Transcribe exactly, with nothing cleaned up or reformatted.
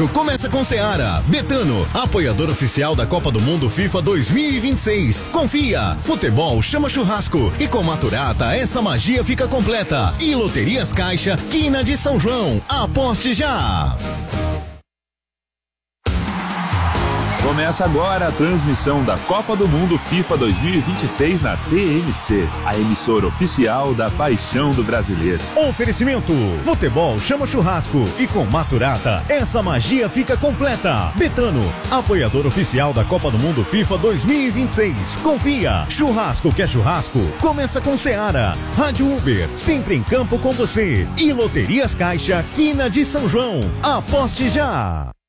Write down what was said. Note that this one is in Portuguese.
churrasco começa com Seara. Betano, apoiador oficial da Copa do Mundo FIFA dois mil e vinte e seis. Confia, futebol chama churrasco e com Maturata essa magia fica completa. E Loterias Caixa, Quina de São João. Aposte já! Começa agora a transmissão da Copa do Mundo FIFA dois mil e vinte e seis na T M C, a emissora oficial da paixão do brasileiro. Oferecimento, futebol chama churrasco e com Maturata essa magia fica completa. Betano, apoiador oficial da Copa do Mundo FIFA dois mil e vinte e seis. Confia, churrasco que é churrasco, começa com Seara. Rádio Uber, sempre em campo com você. E Loterias Caixa, Quina de São João. Aposte já!